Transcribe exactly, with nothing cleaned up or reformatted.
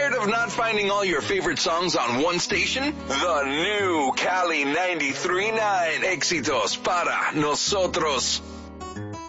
Tired of not finding all your favorite songs on one station? The new Cali ninety-three point nine. Éxitos para nosotros.